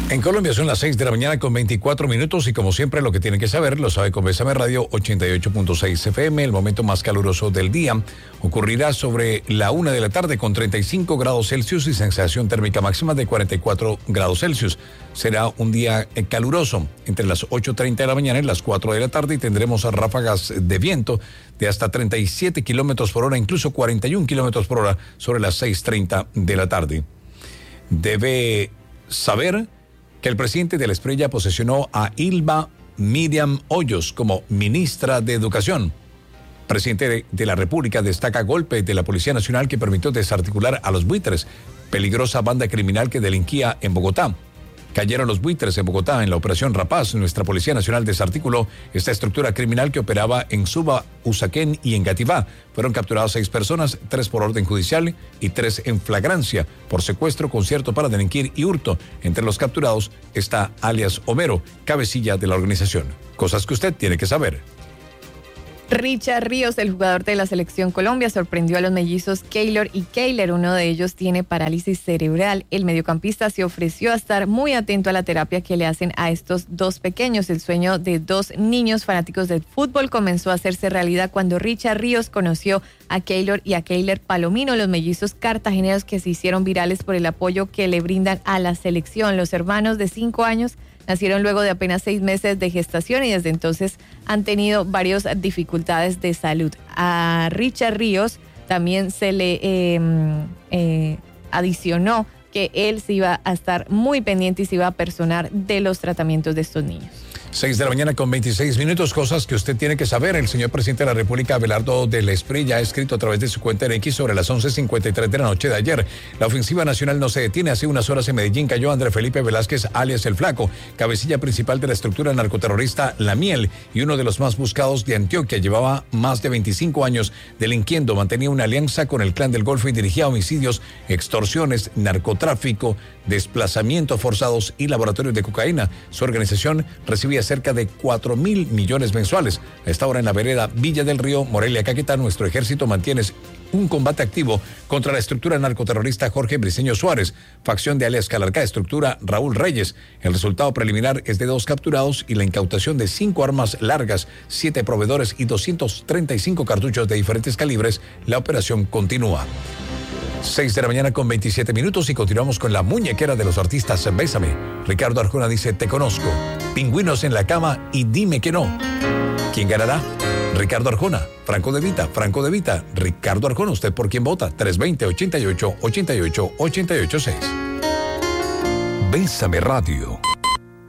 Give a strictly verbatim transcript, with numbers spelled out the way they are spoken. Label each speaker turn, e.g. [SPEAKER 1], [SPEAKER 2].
[SPEAKER 1] En Colombia son las seis de la mañana con veinticuatro minutos y como siempre lo que tienen que saber lo sabe con Bésame Radio ochenta y ocho punto seis F M. El momento más caluroso del día ocurrirá sobre la una de la tarde con treinta y cinco grados Celsius y sensación térmica máxima de cuarenta y cuatro grados Celsius. Será un día caluroso entre las ocho treinta de la mañana y las cuatro de la tarde y tendremos ráfagas de viento de hasta treinta y siete kilómetros por hora, incluso cuarenta y un kilómetros por hora sobre las seis treinta de la tarde. Debe saber que el presidente de la Espriella posesionó a Hilma Miriam Hoyos como ministra de Educación. Presidente de, de la República destaca golpe de la Policía Nacional que permitió desarticular a los buitres, peligrosa banda criminal que delinquía en Bogotá. Cayeron los buitres en Bogotá en la Operación Rapaz. Nuestra Policía Nacional desarticuló esta estructura criminal que operaba en Suba, Usaquén y en Gativá. Fueron capturadas seis personas, tres por orden judicial y tres en flagrancia por secuestro, concierto para delinquir y hurto. Entre los capturados está alias Homero, cabecilla de la organización. Cosas que usted tiene que saber.
[SPEAKER 2] Richard Ríos, el jugador de la Selección Colombia, sorprendió a los mellizos Keylor y Keiler. Uno de ellos tiene parálisis cerebral. El mediocampista se ofreció a estar muy atento a la terapia que le hacen a estos dos pequeños. El sueño de dos niños fanáticos del fútbol comenzó a hacerse realidad cuando Richard Ríos conoció a Keylor y a Keiler Palomino, los mellizos cartageneros que se hicieron virales por el apoyo que le brindan a la selección. Los hermanos de cinco años nacieron luego de apenas seis meses de gestación y desde entonces han tenido varias dificultades de salud. A Richard Ríos también se le eh, eh, adicionó que él se iba a estar muy pendiente y se iba a personar de los tratamientos de estos niños.
[SPEAKER 1] seis de la mañana con veintiséis minutos, cosas que usted tiene que saber. El señor presidente de la República, Abelardo del Espriella, ha escrito a través de su cuenta en X sobre las once cincuenta y tres de la noche de ayer. La ofensiva nacional no se detiene. Hace unas horas en Medellín cayó André Felipe Velázquez, alias El Flaco, cabecilla principal de la estructura narcoterrorista La Miel y uno de los más buscados de Antioquia. Llevaba más de veinticinco años delinquiendo, mantenía una alianza con el Clan del Golfo y dirigía homicidios, extorsiones, narcotráfico, desplazamientos forzados y laboratorios de cocaína. Su organización recibía cerca de cuatro mil millones mensuales. A esta hora en la vereda Villa del Río, Morelia, Caquetá, nuestro ejército mantiene un combate activo contra la estructura narcoterrorista Jorge Briceño Suárez, facción de alias Calarcá, estructura Raúl Reyes. El resultado preliminar es de dos capturados y la incautación de cinco armas largas, siete proveedores y doscientos treinta y cinco cartuchos de diferentes calibres. La operación continúa. seis de la mañana con veintisiete minutos y continuamos con la muñequera de los artistas. Bésame. Ricardo Arjona dice, te conozco. Pingüinos en la cama y dime que no. ¿Quién ganará? Ricardo Arjona, Franco De Vita, Franco De Vita, Ricardo Arjona. ¿Usted por quién vota? tres veinte, ochenta y ocho, ochenta y ocho, ochenta y ocho seis. Bésame Radio.